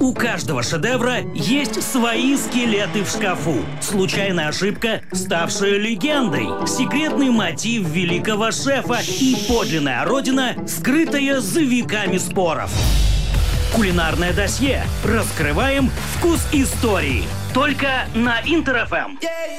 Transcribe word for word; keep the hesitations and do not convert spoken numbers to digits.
У каждого шедевра есть свои скелеты в шкафу. Случайная ошибка, ставшая легендой. Секретный мотив великого шефа и подлинная родина, скрытая за веками споров. Кулинарное досье. Раскрываем вкус истории. Только на Интер эф эм.